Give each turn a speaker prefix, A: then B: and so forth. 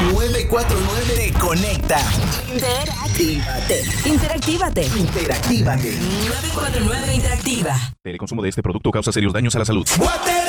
A: 949 te conecta.
B: Interactívate.
A: 949
B: Interactiva.
C: El consumo de este producto causa serios daños a la salud.